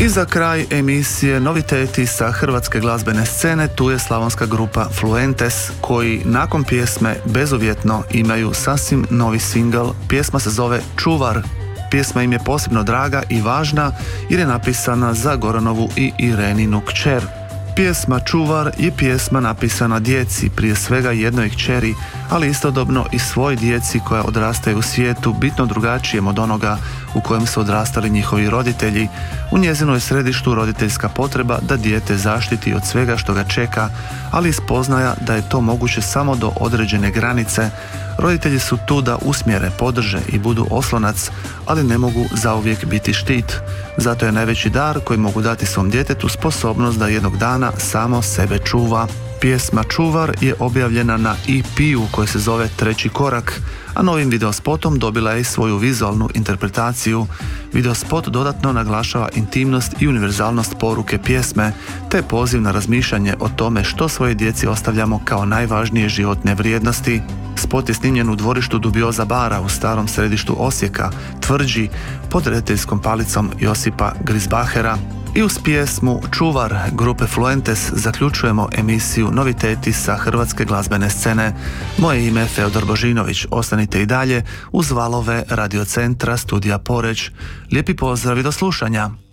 I za kraj emisije noviteti sa hrvatske glazbene scene, tu je slavonska grupa Fluentes, koji nakon pjesme Bezuvjetno imaju sasvim novi singl. Pjesma se zove Čuvar. Pjesma im je posebno draga i važna jer je napisana za Goranovu i Ireninu kćer. Pjesma Čuvar je pjesma napisana djeci, prije svega jednoj kćeri, ali istodobno i svoj djeci koja odrastaju u svijetu bitno drugačijem od onoga u kojem su odrastali njihovi roditelji. U njezinu je središtu roditeljska potreba da dijete zaštiti od svega što ga čeka, ali i spoznaja da je to moguće samo do određene granice. Roditelji su tu da usmjere, podrže i budu oslonac, ali ne mogu zauvijek biti štit. Zato je najveći dar koji mogu dati svom djetetu sposobnost da jednog dana samo sebe čuva. Pjesma Čuvar je objavljena na EP-u koji se zove Treći korak, a novim videospotom dobila je i svoju vizualnu interpretaciju. Videospot dodatno naglašava intimnost i univerzalnost poruke pjesme, te poziv na razmišljanje o tome što svoje djeci ostavljamo kao najvažnije životne vrijednosti. Spot je snimljen u dvorištu Dubioza bara u starom središtu Osijeka, tvrđi, pod rediteljskom palicom Josipa Grisbachera. I uz pjesmu Čuvar grupe Fluentes zaključujemo emisiju noviteti sa hrvatske glazbene scene. Moje ime je Feodor Božinović. Ostanite i dalje uz valove Radio Centra Studija Poreč. Lijepi pozdrav i do slušanja.